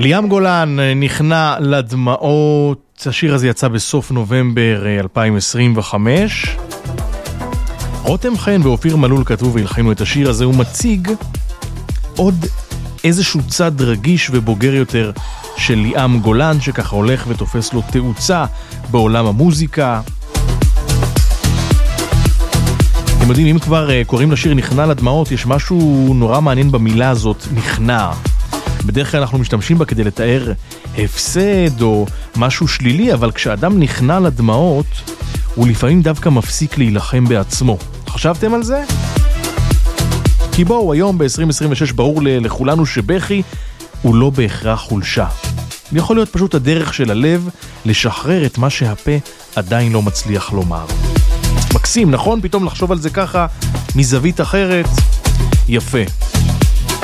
ליאם גולן נכנע לדמעות. השיר הזה יצא בסוף נובמבר 2025. רותם חן ואופיר מלול כתבו והלחינו את השיר הזה. הוא מציג עוד איזשהו צד רגיש ובוגר יותר של ליאם גולן, שככה הולך ותופס לו תאוצה בעולם המוזיקה. אתם יודעים, אם כבר קוראים לשיר נכנע לדמעות, יש משהו נורא מעניין במילה הזאת, נכנע. בדרך כלל אנחנו משתמשים בה כדי לתאר הפסד או משהו שלילי, אבל כשאדם נכנע לדמעות, הוא לפעמים דווקא מפסיק להילחם בעצמו. חשבתם על זה? כי בואו, היום ב-2026 ברור לכולנו שבכי הוא לא בהכרח חולשה. יכול להיות פשוט הדרך של הלב לשחרר את מה שהפה עדיין לא מצליח לומר. מקסים, נכון? פתאום לחשוב על זה ככה מזווית אחרת. יפה.